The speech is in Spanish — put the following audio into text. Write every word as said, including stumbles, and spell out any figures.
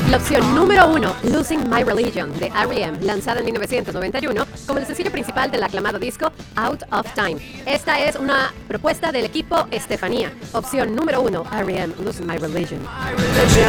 La opción número uno, Losing My Religion, de R E M, lanzada en mil novecientos noventa y uno como el sencillo principal del aclamado disco Out of Time. Esta es una propuesta del equipo Estefanía. Opción número uno, R E M, Losing My Religion.